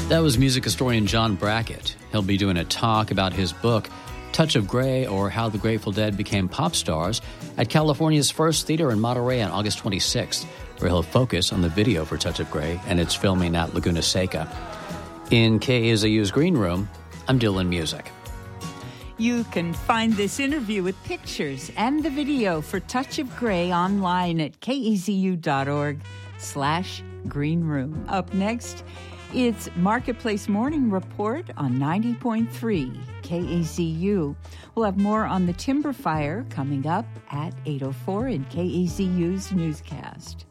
That was music historian John Brackett. He'll be doing a talk about his book, Touch of Grey, or How the Grateful Dead Became Pop Stars, at California's First Theater in Monterey on August 26th, where he'll focus on the video for Touch of Grey and its filming at Laguna Seca. In KAZU's Green Room, I'm Dylan Music. You can find this interview with pictures and the video for Touch of Grey online at kazu.org/greenroom. Up next, it's Marketplace Morning Report on 90.3 KAZU. We'll have more on the timber fire coming up at 8:04 in KAZU's newscast.